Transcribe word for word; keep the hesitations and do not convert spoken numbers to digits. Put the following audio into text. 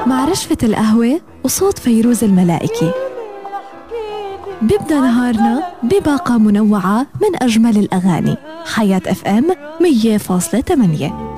مع رشفة القهوة وصوت فيروز الملائكي. بيبدأ نهارنا بباقة منوعة من أجمل الأغاني. حياة اف ام مية فاصلة ثمانية.